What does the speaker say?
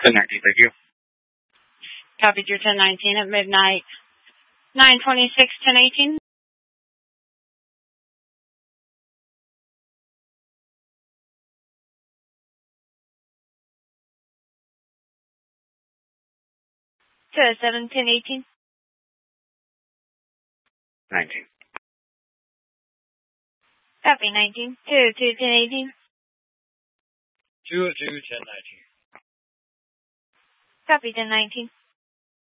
1019, thank you. Copy your 1019 at midnight. 926, 1018. To 7, 1018. 19. Copy 19. 202, 1018. 202, 1019. Copy 1019.